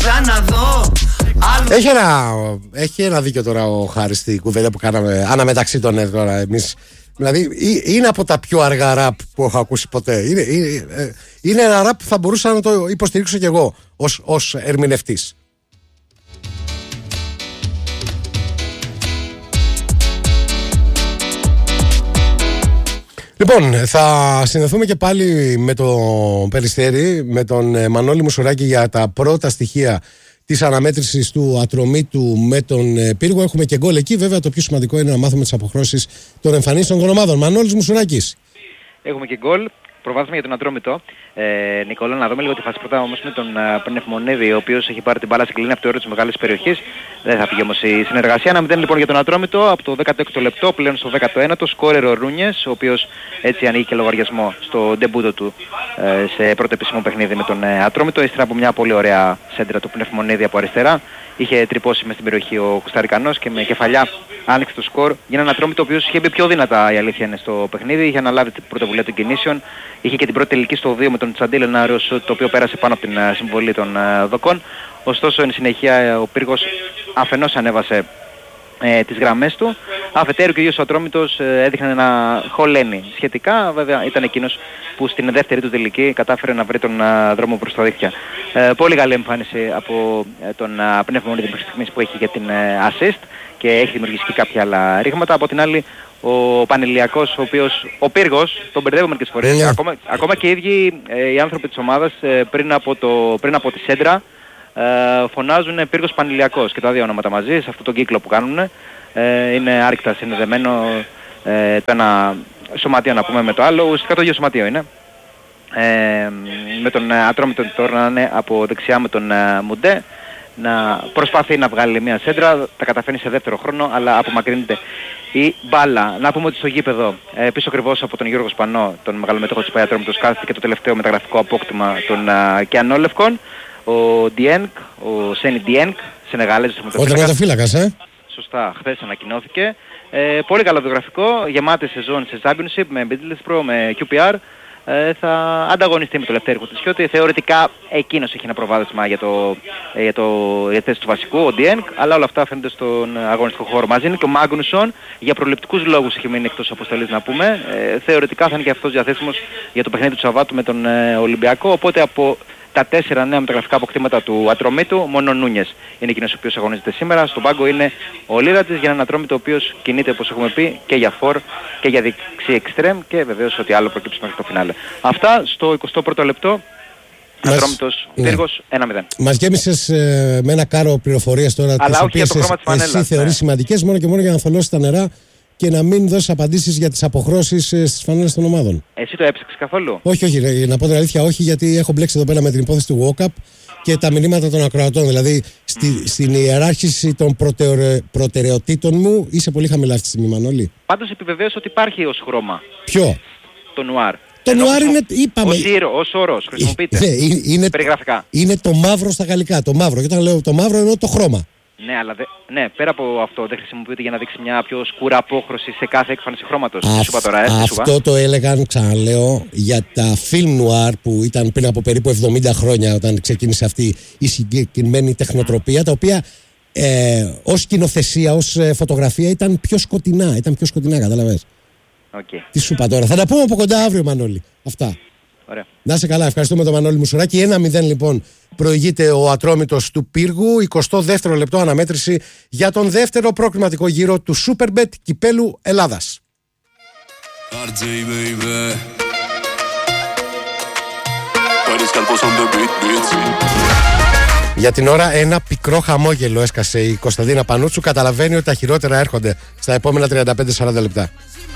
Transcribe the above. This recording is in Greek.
ξαναδώ. Έχει ένα δίκιο τώρα ο Χάρης στη κουβέντα που κάναμε αναμεταξύ των τώρα εμείς. Δηλαδή είναι από τα πιο αργά ραπ που έχω ακούσει ποτέ. Είναι ένα ραπ που θα μπορούσα να το υποστηρίξω κι εγώ ως ερμηνευτής. Λοιπόν, θα συνδεθούμε και πάλι με τον Περιστέρη, με τον Μανώλη Μουσουράκη για τα πρώτα στοιχεία της αναμέτρησης του Ατρομήτου με τον Πύργο. Έχουμε και γκολ εκεί. Βέβαια, το πιο σημαντικό είναι να μάθουμε τις αποχρώσεις των εμφανίσεων των ομάδων. Μανώλης Μουσουράκης. Έχουμε και γκολ. Προβάδισμα για τον Ατρόμητο. Νικόλα, να δούμε λίγο τη φάση πρώτα όμως με τον Πνευμονίδη, ο οποίος έχει πάρει την μπάλα στην κλίνη από το όριο της μεγάλης περιοχής. Δεν θα πήγε όμως η συνεργασία. 1-0 λοιπόν για τον Ατρόμητο από το 16ο λεπτό πλέον στο 19ο. Σκόρερ ο Ρούνιες, ο οποίος έτσι ανοίγει και λογαριασμό στο ντεμπούτο του σε πρώτο επίσημο παιχνίδι με τον Ατρόμητο. Ύστερα από μια πολύ ωραία σέντρα του Πνευμονίδη από αριστερά. Είχε τρυπώσει μες στην περιοχή ο Κωνσταντινός και με κεφαλιά άνοιξε το σκορ για έναν Ατρόμητο ο οποίος είχε μπει πιο δυνατά, η αλήθεια είναι, στο παιχνίδι. Είχε αναλάβει την πρωτοβουλία των κινήσεων. Είχε και την πρώτη τελική στο 2 με τον Τσαντήλ, ένα αέριο σουτ το οποίο πέρασε πάνω από την συμβολή των δοκών. Ωστόσο, εν συνεχεία ο Πύργος αφενός ανέβασε τις γραμμές του, αφετέρου και ο ίδιος ο Ατρόμητος έδειχνε να χωλαίνει σχετικά. Βέβαια ήταν εκείνος που στην δεύτερη του τελική κατάφερε να βρει τον δρόμο προς τα δίχτυα. Πολύ καλή εμφάνιση από τον Πνευμονίδη μέχρι στιγμής που έχει για την assist και έχει δημιουργήσει και κάποια άλλα ρήγματα. Από την άλλη ο Πανελληνιακός, ο οποίος, ο Πύργος, τον μπερδεύουμε μερικές φορές. Ακόμα και οι ίδιοι οι άνθρωποι της ομάδας πριν από τη σέντρα φωνάζουν Πύργος Πανελληνιακός και τα δύο ονόματα μαζί σε αυτόν τον κύκλο που κάνουν. Είναι άρρηκτα συνδεδεμένο το ένα σωματείο να πούμε με το άλλο, ουσιαστικά το ίδιο σωματείο είναι. Με τον Ατρόμητο τώρα να είναι από δεξιά με τον Μουντέ, να προσπαθεί να βγάλει μια σέντρα, τα καταφέρνει σε δεύτερο χρόνο, αλλά απομακρύνεται η μπάλα. Να πούμε ότι στο γήπεδο, πίσω ακριβώς από τον Γιώργο Σπανό, τον μεγαλομετώχο της ΠΑΕ Ατρόμητος, κάθεται και το τελευταίο μεταγραφικό απόκτημα των Κιανόλευκων, ο Διένκ, ο Σένι Διένκ, Σενεγαλέζος τερματοφύλακας. Σωστά, χθες ανακοινώθηκε. Πολύ καλό βιογραφικό, γεμάτη σεζόν σε Championship με Middlesbrough, με QPR. Θα ανταγωνιστεί με το Λευτέρη Χουτισιώτη. Θεωρητικά εκείνος έχει ένα προβάδισμα για τη θέση του βασικού, ο Διένκ, αλλά όλα αυτά φαίνονται στον αγωνιστικό χώρο. Μαζί είναι και ο Μάγνουσον, για προληπτικούς λόγους έχει μείνει εκτός αποστολής να πούμε. Θεωρητικά θα είναι και αυτός διαθέσιμος για το παιχνίδι του Σαββάτου με τον Ολυμπιακό, οπότε από τα 4 νέα μεταγραφικά αποκτήματα του Ατρομήτου, μόνο ο Νούνιες είναι εκείνος ο οποίος αγωνίζεται σήμερα. Στον πάγκο είναι ο Λίρατζης για έναν Ατρόμητο ο οποίος κινείται, όπως έχουμε πει, και για φορ και για δεξί εξτρέμ και βεβαίως ό,τι άλλο προκύψει μέχρι το φινάλε. Αυτά στο 21ο λεπτό. Ατρόμητος Πύργος 1-0. Μας γέμισες με ένα κάρο πληροφορίες τώρα, τις οποίες εσύ θεωρείς σημαντικές, μόνο και μόνο για να θολώσεις τα νερά και να μην δώσεις απαντήσεις για τις αποχρώσεις στις φανέλες των ομάδων. Εσύ το έψαξες καθόλου? Όχι, να πω την αλήθεια, όχι, γιατί έχω μπλέξει εδώ πέρα με την υπόθεση του walk-up και τα μηνύματα των ακροατών. Δηλαδή, στην ιεράρχηση των προτεραιοτήτων μου είσαι πολύ χαμηλά αυτή τη στιγμή, Μανώλη. Πάντως επιβεβαίωσε ότι υπάρχει ως χρώμα. Ποιο? Το νουάρ. Το νουάρ είναι, είπαμε. Ως όρος, χρησιμοποιείται. Είναι περιγραφικά. Είναι το μαύρο στα γαλλικά. Το μαύρο. Και όταν λέω το μαύρο εννοώ το χρώμα. Ναι, αλλά πέρα από αυτό δεν χρησιμοποιείται για να δείξει μια πιο σκούρα απόχρωση σε κάθε έκφανση χρώματος. Αυτό το έλεγαν, ξαναλέω, για τα film noir που ήταν πριν από περίπου 70 χρόνια όταν ξεκίνησε αυτή η συγκεκριμένη τεχνοτροπία, τα οποία ως σκηνοθεσία, ως φωτογραφία ήταν πιο σκοτεινά. Καταλαβες. Okay. Τι σου είπα τώρα. Θα τα πούμε από κοντά αύριο, Μανώλη. Αυτά. Ωραία. Να είσαι καλά. Ευχαριστούμε τον Μανώλη Μουσουράκη. 1-0 λοιπόν προηγείται ο Ατρόμητος του Πύργου. 22ο λεπτό αναμέτρηση για τον δεύτερο προκριματικό γύρο του Superbet Κυπέλου Ελλάδας. Για την ώρα ένα πικρό χαμόγελο έσκασε η Κωνσταντίνα Πανούτσου. Καταλαβαίνει ότι τα χειρότερα έρχονται στα επόμενα 35-40 λεπτά.